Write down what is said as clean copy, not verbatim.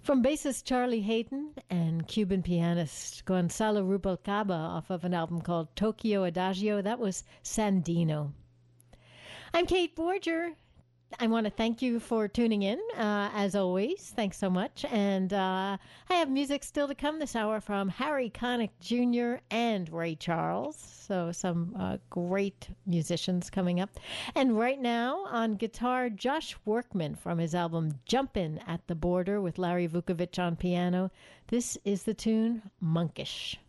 From bassist Charlie Hayden and Cuban pianist Gonzalo Rubalcaba off of an album called Tokyo Adagio, that was Sandino. I'm Kate Borger. I want to thank you for tuning in, as always. Thanks so much. And I have music still to come this hour from Harry Connick Jr. and Ray Charles. So some great musicians coming up. And right now on guitar, Josh Workman from his album Jumpin' at the Border with Larry Vukovich on piano. This is the tune Monkish.